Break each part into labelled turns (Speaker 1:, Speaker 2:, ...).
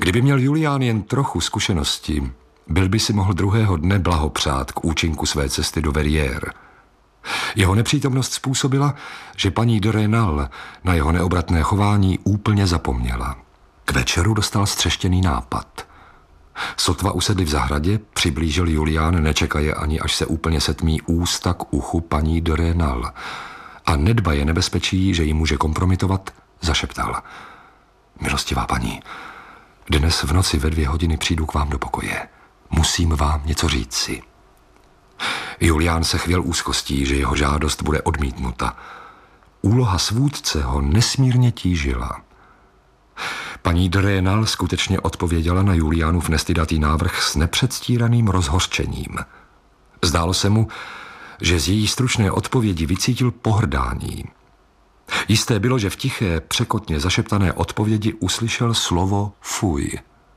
Speaker 1: Kdyby měl Julián jen trochu zkušenosti, byl by si mohl druhého dne blahopřát k účinku své cesty do Verrières. Jeho nepřítomnost způsobila, že paní de Rênal na jeho neobratné chování úplně zapomněla. K večeru dostal střeštěný nápad. Sotva usedli v zahradě, přiblížil Julián nečekaje ani až se úplně setmí ústa k uchu paní de Rênal a nedbaje nebezpečí, že ji může kompromitovat, zašeptal. Milostivá paní, dnes v noci ve 2 hodiny přijdu k vám do pokoje. Musím vám něco říci. Julián se chvěl úzkostí, že jeho žádost bude odmítnuta. Úloha svůdce ho nesmírně tížila. Paní de Rênal skutečně odpověděla na Juliánův nestydatý návrh s nepředstíraným rozhořčením. Zdálo se mu, že z její stručné odpovědi vycítil pohrdání. Jisté bylo, že v tiché, překotně zašeptané odpovědi uslyšel slovo fuj.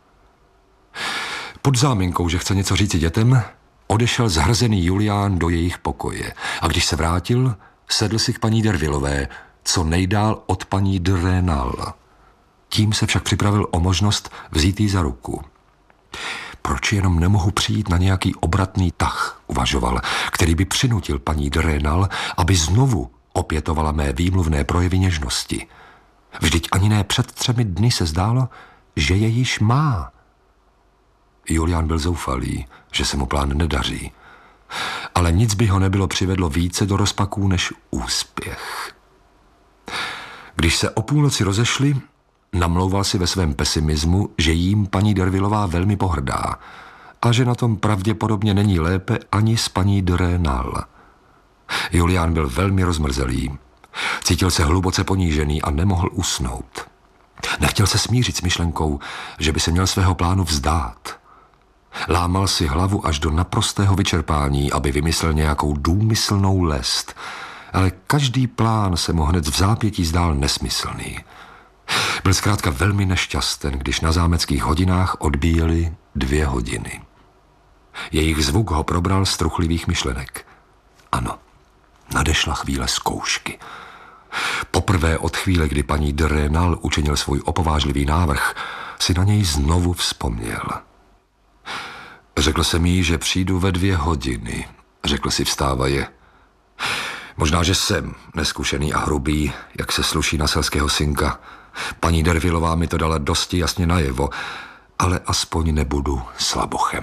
Speaker 1: Pod záminkou, že chce něco říci dětem, odešel zhrzený Julián do jejich pokoje a když se vrátil, sedl si k paní Dervillové, co nejdál od paní de Rênal. Tím se však připravil o možnost vzít jí za ruku. Proč jenom nemohu přijít na nějaký obratný tah, uvažoval, který by přinutil paní de Rênal, aby znovu opětovala mé výmluvné projevy něžnosti. Vždyť ani ne před 3 dny se zdálo, že je již má. Julián byl zoufalý, že se mu plán nedaří. Ale nic by ho nebylo přivedlo více do rozpaků než úspěch. Když se o půlnoci rozešli, namlouval si ve svém pesimismu, že jím paní Dervillová velmi pohrdá a že na tom pravděpodobně není lépe ani s paní de Rênal. Julián byl velmi rozmrzelý. Cítil se hluboce ponížený a nemohl usnout. Nechtěl se smířit s myšlenkou, že by se měl svého plánu vzdát. Lámal si hlavu až do naprostého vyčerpání, aby vymyslel nějakou důmyslnou lest, ale každý plán se mu hned v zápětí zdál nesmyslný. Byl zkrátka velmi nešťasten, když na zámeckých hodinách odbíjely 2 hodiny. Jejich zvuk ho probral z truchlivých myšlenek. Ano, nadešla chvíle zkoušky. Poprvé od chvíle, kdy paní de Rênal učinil svůj opovážlivý návrh, si na něj znovu vzpomněl. Řekl jsem jí, že přijdu ve 2 hodiny, řekl si vstávaje. Možná, že jsem neskušený a hrubý, jak se sluší na selského synka. Paní Dervillová mi to dala dosti jasně najevo, ale aspoň nebudu slabochem.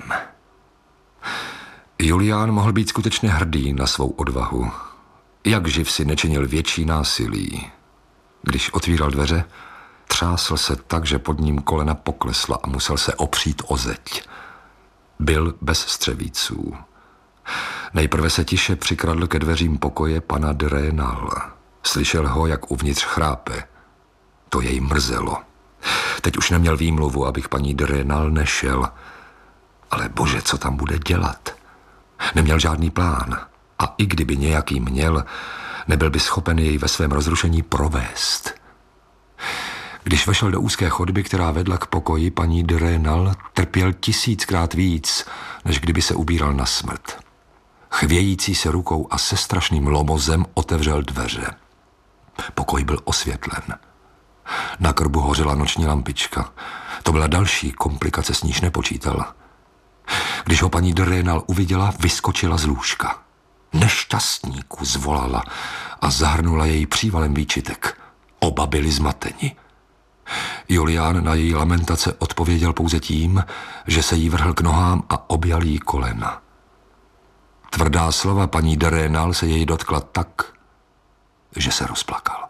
Speaker 1: Julián mohl být skutečně hrdý na svou odvahu. Jak živ si nečinil větší násilí. Když otvíral dveře, třásl se tak, že pod ním kolena poklesla a musel se opřít o zeď. Byl bez střevíců. Nejprve se tiše přikradl ke dveřím pokoje pana de Rênal. Slyšel ho, jak uvnitř chrápe. To jej mrzelo. Teď už neměl výmluvu, abych paní de Rênal nešel. Ale bože, co tam bude dělat? Neměl žádný plán. A i kdyby nějaký měl, nebyl by schopen jej ve svém rozrušení provést. Když vešel do úzké chodby, která vedla k pokoji paní de Rênal, trpěl 1000krát víc, než kdyby se ubíral na smrt. Chvějící se rukou a se strašným lomozem otevřel dveře. Pokoj byl osvětlen. Na krbu hořela noční lampička. To byla další komplikace, s níž nepočítal. Když ho paní de Rênal uviděla, vyskočila z lůžka. Nešťastníku, zvolala a zahrnula jej přívalem výčitek. Oba byli zmateni. Julián na její lamentace odpověděl pouze tím, že se jí vrhl k nohám a objal jí kolena. Tvrdá slova paní de Rênal se jej dotkla tak, že se rozplakal.